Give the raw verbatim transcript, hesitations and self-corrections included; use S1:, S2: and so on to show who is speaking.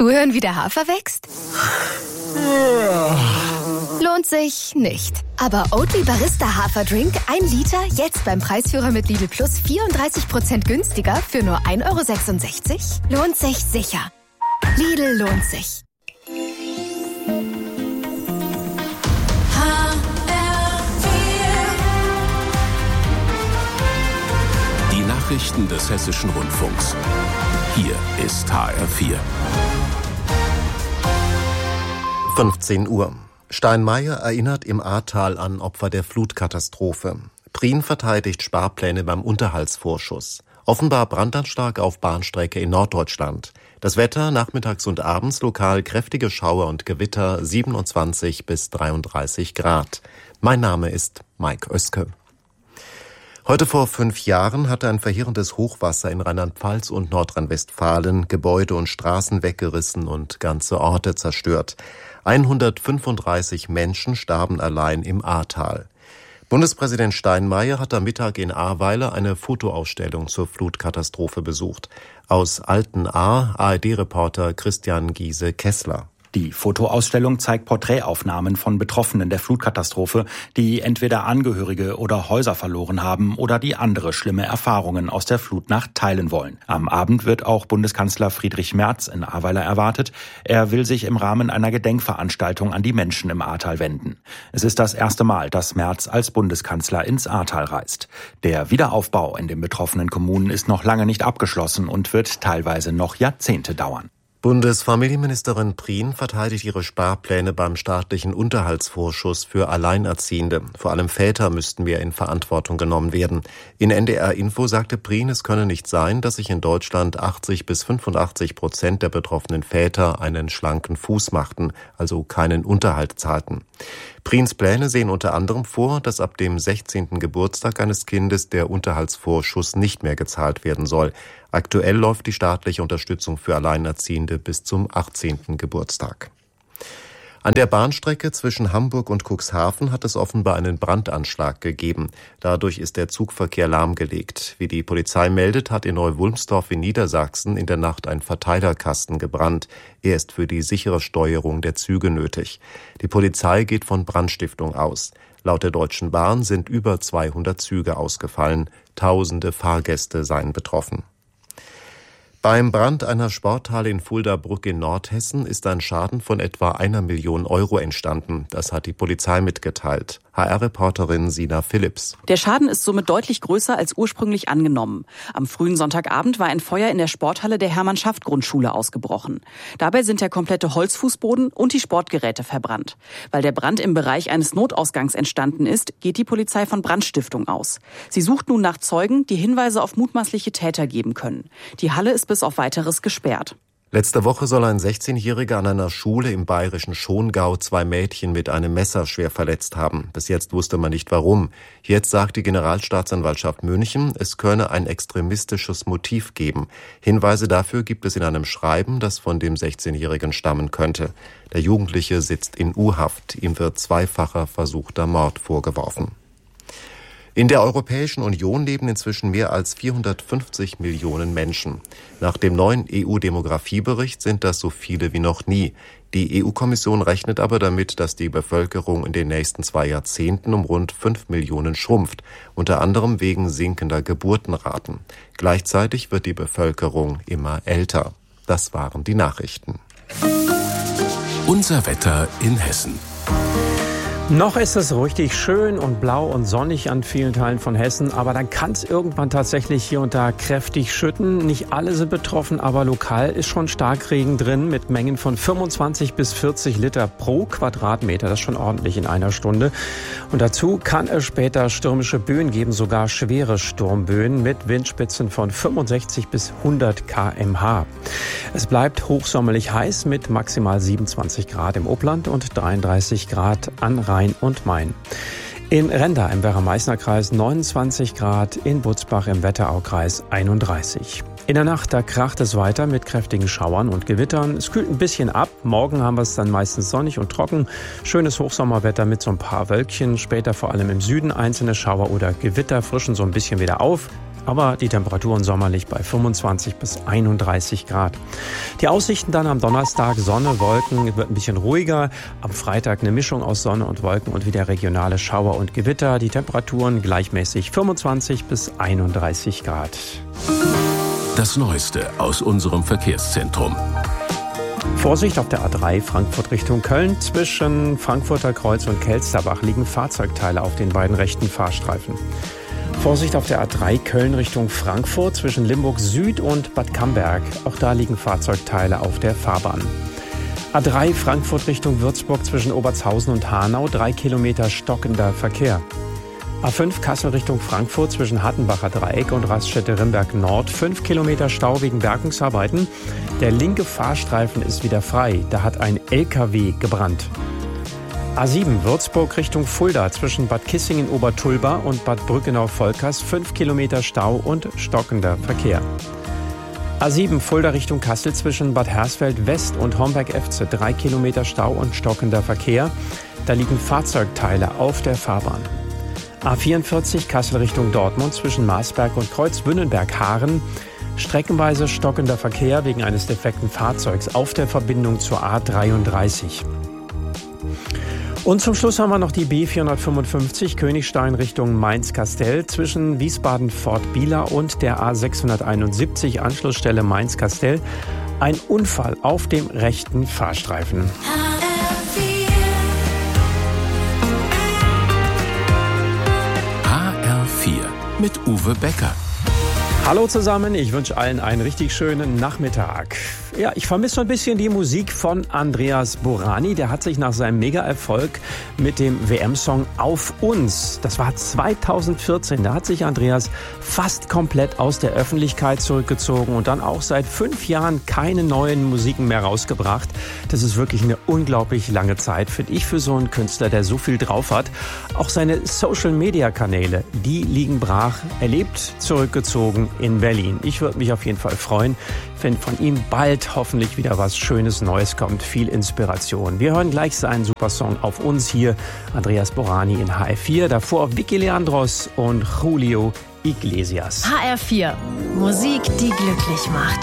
S1: Zuhören, wie der Hafer wächst? Lohnt sich nicht. Aber Oatly Barista Haferdrink, ein Liter, jetzt beim Preisführer mit Lidl Plus vierunddreißig Prozent günstiger für nur ein Euro sechsundsechzig? Lohnt sich sicher. Lidl lohnt sich.
S2: Die Nachrichten des Hessischen Rundfunks. Hier ist H R vier.
S3: fünfzehn Uhr. Steinmeier erinnert im Ahrtal an Opfer der Flutkatastrophe. Prien verteidigt Sparpläne beim Unterhaltsvorschuss. Offenbar Brandanschlag auf Bahnstrecke in Norddeutschland. Das Wetter nachmittags und abends lokal kräftige Schauer und Gewitter, siebenundzwanzig bis dreiunddreißig Grad. Mein Name ist Mike Oeske. Heute vor fünf Jahren hatte ein verheerendes Hochwasser in Rheinland-Pfalz und Nordrhein-Westfalen Gebäude und Straßen weggerissen und ganze Orte zerstört. hundertfünfunddreißig Menschen starben allein im Ahrtal. Bundespräsident Steinmeier hat am Mittag in Ahrweiler eine Fotoausstellung zur Flutkatastrophe besucht. Aus Altenahr A R D-Reporter Christian Giese-Kessler.
S4: Die Fotoausstellung zeigt Porträtaufnahmen von Betroffenen der Flutkatastrophe, die entweder Angehörige oder Häuser verloren haben oder die andere schlimme Erfahrungen aus der Flutnacht teilen wollen. Am Abend wird auch Bundeskanzler Friedrich Merz in Ahrweiler erwartet. Er will sich im Rahmen einer Gedenkveranstaltung an die Menschen im Ahrtal wenden. Es ist das erste Mal, dass Merz als Bundeskanzler ins Ahrtal reist. Der Wiederaufbau in den betroffenen Kommunen ist noch lange nicht abgeschlossen und wird teilweise noch Jahrzehnte dauern.
S3: Bundesfamilienministerin Prien verteidigt ihre Sparpläne beim staatlichen Unterhaltsvorschuss für Alleinerziehende. Vor allem Väter müssten mehr in Verantwortung genommen werden. In N D R Info sagte Prien, es könne nicht sein, dass sich in Deutschland achtzig bis fünfundachtzig Prozent der betroffenen Väter einen schlanken Fuß machten, also keinen Unterhalt zahlten. Priens Pläne sehen unter anderem vor, dass ab dem sechzehnten Geburtstag eines Kindes der Unterhaltsvorschuss nicht mehr gezahlt werden soll. Aktuell läuft die staatliche Unterstützung für Alleinerziehende bis zum achtzehnten Geburtstag. An der Bahnstrecke zwischen Hamburg und Cuxhaven hat es offenbar einen Brandanschlag gegeben. Dadurch ist der Zugverkehr lahmgelegt. Wie die Polizei meldet, hat in Neu-Wulmstorf in Niedersachsen in der Nacht ein Verteilerkasten gebrannt. Er ist für die sichere Steuerung der Züge nötig. Die Polizei geht von Brandstiftung aus. Laut der Deutschen Bahn sind über zweihundert Züge ausgefallen. Tausende Fahrgäste seien betroffen. Beim Brand einer Sporthalle in Fuldabrück in Nordhessen ist ein Schaden von etwa einer Million Euro entstanden. Das hat die Polizei mitgeteilt. H R-Reporterin Sina Philipps.
S5: Der Schaden ist somit deutlich größer als ursprünglich angenommen. Am frühen Sonntagabend war ein Feuer in der Sporthalle der Hermann-Schaft-Grundschule ausgebrochen. Dabei sind der komplette Holzfußboden und die Sportgeräte verbrannt. Weil der Brand im Bereich eines Notausgangs entstanden ist, geht die Polizei von Brandstiftung aus. Sie sucht nun nach Zeugen, die Hinweise auf mutmaßliche Täter geben können. Die Halle ist bis auf Weiteres gesperrt.
S3: Letzte Woche soll ein sechzehnjähriger an einer Schule im bayerischen Schongau zwei Mädchen mit einem Messer schwer verletzt haben. Bis jetzt wusste man nicht warum. Jetzt sagt die Generalstaatsanwaltschaft München, es könne ein extremistisches Motiv geben. Hinweise dafür gibt es in einem Schreiben, das von dem sechzehnjährigen stammen könnte. Der Jugendliche sitzt in U-Haft. Ihm wird zweifacher versuchter Mord vorgeworfen. In der Europäischen Union leben inzwischen mehr als vierhundertfünfzig Millionen Menschen. Nach dem neuen E U-Demografiebericht sind das so viele wie noch nie. Die E U-Kommission rechnet aber damit, dass die Bevölkerung in den nächsten zwei Jahrzehnten um rund fünf Millionen schrumpft, unter anderem wegen sinkender Geburtenraten. Gleichzeitig wird die Bevölkerung immer älter. Das waren die Nachrichten.
S2: Unser Wetter in Hessen.
S6: Noch ist es richtig schön und blau und sonnig an vielen Teilen von Hessen, aber dann kann es irgendwann tatsächlich hier und da kräftig schütten. Nicht alle sind betroffen, aber lokal ist schon Starkregen drin mit Mengen von fünfundzwanzig bis vierzig Liter pro Quadratmeter. Das ist schon ordentlich in einer Stunde. Und dazu kann es später stürmische Böen geben, sogar schwere Sturmböen mit Windspitzen von fünfundsechzig bis hundert Kilometer pro Stunde. Es bleibt hochsommerlich heiß mit maximal siebenundzwanzig Grad im Upland und dreiunddreißig Grad an Rhein und Main. In Renda im Werra-Meißner-Kreis neunundzwanzig Grad, in Butzbach im Wetteraukreis einunddreißig. In der Nacht, da kracht es weiter mit kräftigen Schauern und Gewittern. Es kühlt ein bisschen ab. Morgen haben wir es dann meistens sonnig und trocken. Schönes Hochsommerwetter mit so ein paar Wölkchen. Später vor allem im Süden einzelne Schauer oder Gewitter frischen so ein bisschen wieder auf. aber die Temperaturen sommerlich bei fünfundzwanzig bis einunddreißig Grad. Die Aussichten dann am Donnerstag, Sonne, Wolken, wird ein bisschen ruhiger. Am Freitag eine Mischung aus Sonne und Wolken und wieder regionale Schauer und Gewitter. Die Temperaturen gleichmäßig fünfundzwanzig bis einunddreißig Grad.
S2: Das Neueste aus unserem Verkehrszentrum.
S6: Vorsicht auf der A drei Frankfurt Richtung Köln. Zwischen Frankfurter Kreuz und Kelsterbach liegen Fahrzeugteile auf den beiden rechten Fahrstreifen. Vorsicht auf der A drei Köln Richtung Frankfurt zwischen Limburg Süd und Bad Camberg. Auch da liegen Fahrzeugteile auf der Fahrbahn. A drei Frankfurt Richtung Würzburg zwischen Obertshausen und Hanau. Drei Kilometer stockender Verkehr. A fünf Kassel Richtung Frankfurt zwischen Hattenbacher Dreieck und Raststätte-Rimberg Nord. Fünf Kilometer Stau wegen Bergungsarbeiten. Der linke Fahrstreifen ist wieder frei. Da hat ein L K W gebrannt. A sieben Würzburg Richtung Fulda zwischen Bad Kissingen-Obertulba und Bad Brückenau-Volkers. Fünf Kilometer Stau und stockender Verkehr. A sieben Fulda Richtung Kassel zwischen Bad Hersfeld West und Homberg-Efze. Drei Kilometer Stau und stockender Verkehr. Da liegen Fahrzeugteile auf der Fahrbahn. A vierundvierzig Kassel Richtung Dortmund zwischen Marsberg und Kreuzbünnenberg-Haaren. Streckenweise stockender Verkehr wegen eines defekten Fahrzeugs auf der Verbindung zur A dreiunddreißig. Und zum Schluss haben wir noch die B vierhundertfünfundfünfzig Königstein Richtung Mainz-Kastell zwischen Wiesbaden-Fort-Bieler und der A sechshunderteinundsiebzig Anschlussstelle Mainz-Kastell. Ein Unfall auf dem rechten Fahrstreifen.
S2: H R vier mit Uwe Becker.
S6: Hallo zusammen, ich wünsche allen einen richtig schönen Nachmittag. Ja, ich vermisse so ein bisschen die Musik von Andreas Borani. Der hat sich nach seinem Mega-Erfolg mit dem W M-Song Auf uns, das war zweitausendvierzehn, da hat sich Andreas fast komplett aus der Öffentlichkeit zurückgezogen und dann auch seit fünf Jahren keine neuen Musiken mehr rausgebracht. Das ist wirklich eine unglaublich lange Zeit, finde ich, für so einen Künstler, der so viel drauf hat. Auch seine Social-Media-Kanäle, die liegen brach. Er lebt zurückgezogen in Berlin. Ich würde mich auf jeden Fall freuen, wenn von ihm bald hoffentlich wieder was Schönes Neues kommt. Viel Inspiration. Wir hören gleich seinen Supersong Auf uns hier. Andreas Borani in H R vier. Davor Vicky Leandros und Julio Iglesias.
S7: H R vier. Musik, die glücklich macht.